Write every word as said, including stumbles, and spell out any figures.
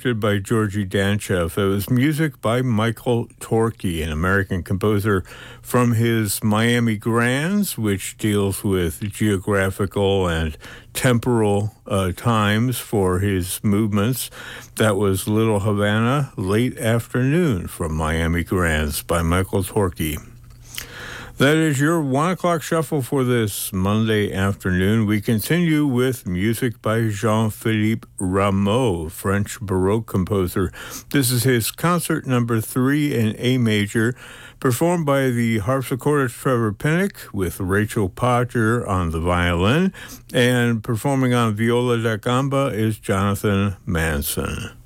conducted by Georgy Danchev. It was music by Michael Torkey, an American composer from his Miami Grands, which deals with geographical and temporal uh, times for his movements. That was Little Havana, Late Afternoon from Miami Grands by Michael Torkey. That is your one o'clock shuffle for this Monday afternoon. We continue with music by Jean-Philippe Rameau, French Baroque composer. This is his concert number three in A major, performed by the harpsichordist Trevor Pinnock with Rachel Podger on the violin, and performing on viola da gamba is Jonathan Manson.